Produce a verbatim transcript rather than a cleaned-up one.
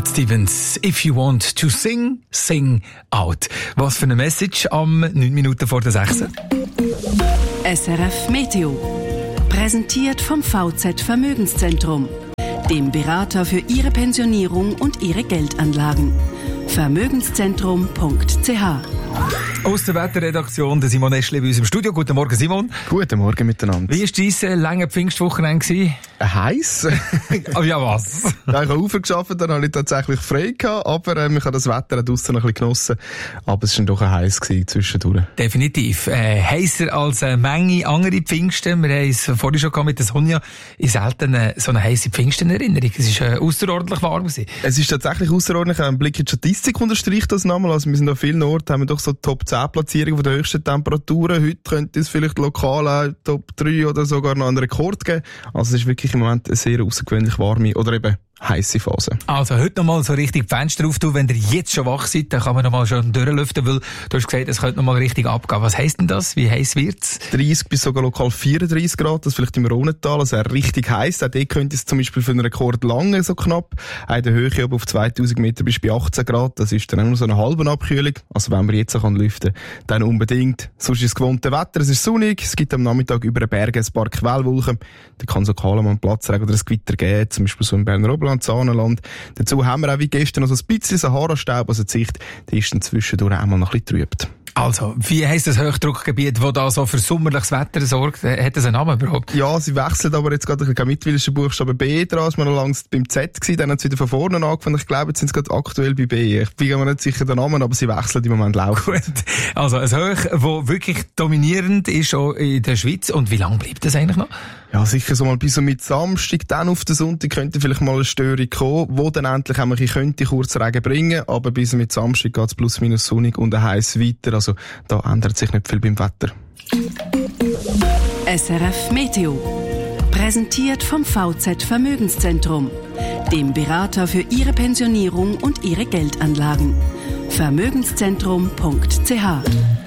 Stevens, if you want to sing, sing out. Was für eine Message am neun Minuten vor der sechs. S R F Meteo. Präsentiert vom V Z Vermögenszentrum, dem Berater für Ihre Pensionierung und Ihre Geldanlagen. Vermögenszentrum punkt c h. Aus der Wetterredaktion, der Simon Eschli bei uns im Studio. Guten Morgen, Simon. Guten Morgen miteinander. Wie war dein lange Pfingstwochenende? Heiß. Aber ja, was? Ja, ich habe aufgearbeitet, dann habe ich tatsächlich frei gehabt, aber ähm, ich habe das Wetter draussen noch ein bisschen genossen. Aber es war doch ein heiß gewesen zwischendurch. Definitiv. Äh, heißer als eine Menge andere Pfingsten. Wir haben es vorhin schon gehabt mit der Sonja. Ich selten äh, so eine heisse Pfingsten-Erinnerung. Es war äh, außerordentlich warm gewesen. Es ist tatsächlich außerordentlich. Ein Blick in die Statistik unterstreicht das nochmal. Also wir sind an vielen Orten, haben wir doch so Top zehn Platzierungen von der höchsten Temperaturen. Heute könnte es vielleicht lokal auch Top drei oder sogar noch einen Rekord geben. Also es ist wirklich im Moment eine sehr außergewöhnlich warme oder eben heisse Phase. Also heute noch mal so richtig die Fenster auftun. Wenn ihr jetzt schon wach seid, dann kann man noch mal schon durchlüften, weil du hast gesagt, es könnte noch mal richtig abgehen. Was heisst denn das? Wie heiß wird's? dreißig bis sogar lokal vierunddreißig Grad, das vielleicht im Rhonental, also richtig heiß. Auch dort könnte es zum Beispiel für einen Rekord lange so knapp. Auch in der Höhe oben auf zweitausend Meter bis bei achtzehn Grad. Das ist dann auch nur so eine halbe Abkühlung. Also wenn man jetzt kann lüften, dann unbedingt. Sonst ist es gewohnte Wetter, es ist sonnig, es gibt am Nachmittag über den Bergen ein paar Quellwolken. Da kann so kaum mal ein Platzregen oder ein Gewitter geben, zum Beispiel so im Berner Oberland, Saanenland. Dazu haben wir auch wie gestern noch so ein bisschen Sahara-Staub, also die Sicht, die ist dann zwischendurch einmal noch ein bisschen trübt. Also, wie heisst das Hochdruckgebiet, das da so für sommerliches Wetter sorgt? Hat das einen Namen überhaupt? Ja, sie wechselt aber jetzt gerade, ich glaube, mittlerweile ist der Buchstabe B dran, es war noch lange beim Z gewesen, dann hat es wieder von vorne angefangen. Ich glaube, jetzt sind sie gerade aktuell bei B. Ich bin mir nicht sicher den Namen, aber sie wechseln im Moment laufend. Gut. Also, ein Hoch, das wirklich dominierend ist auch in der Schweiz. Und wie lange bleibt das eigentlich noch? Ja, sicher so mal bis so mit Samstag, dann auf den Sonntag könnte vielleicht mal eine Störung kommen, wo dann endlich einmal könnte kurz Regen bringen, aber bis mit Samstag geht es plus minus sonnig und heiß weiter, also da ändert sich nicht viel beim Wetter. S R F Meteo. Präsentiert vom V Z Vermögenszentrum, dem Berater für Ihre Pensionierung und Ihre Geldanlagen. Vermögenszentrum punkt c h.